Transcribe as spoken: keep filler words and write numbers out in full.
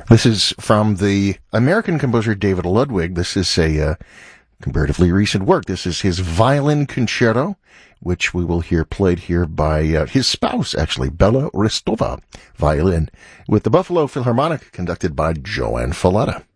This is from the American composer David Ludwig. This is a uh, comparatively recent work. This is his violin concerto, which we will hear played here by uh, his spouse, actually, Bella Ristova, violin, with the Buffalo Philharmonic, conducted by Joanne Falletta.